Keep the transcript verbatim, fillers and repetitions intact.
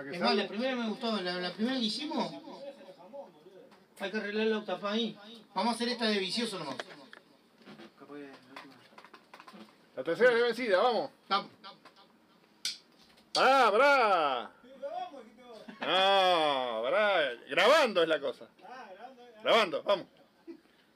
que Es salga. más, la primera me gustó, la, la primera que hicimos. Hay que arreglar la octapa ahí. Vamos a hacer esta de vicioso nomás. La tercera es vencida, vamos. Vamos. Pará, pará. No, pará. Grabando es la cosa. Grabando, vamos.